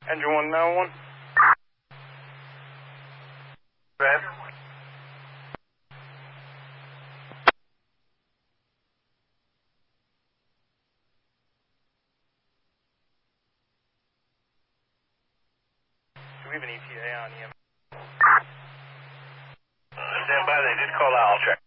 Engine 191. Go ahead. Do we have an ETA on EM? Stand by, they did call out, I'll check.